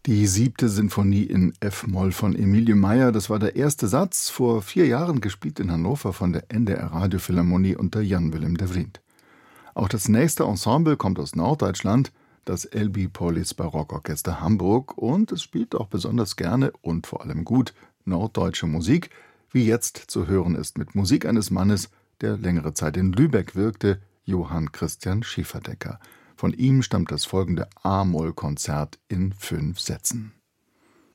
Die 7. Sinfonie in F-Moll von Emilie Meyer, das war der erste Satz, vor 4 Jahren gespielt in Hannover von der NDR Radiophilharmonie unter Jan-Willem de Vriend. Auch das nächste Ensemble kommt aus Norddeutschland, das LB Polis Barockorchester Hamburg, und es spielt auch besonders gerne und vor allem gut norddeutsche Musik, wie jetzt zu hören ist mit Musik eines Mannes, der längere Zeit in Lübeck wirkte, Johann Christian Schäferdecker. Von ihm stammt das folgende A-Moll-Konzert in 5 Sätzen.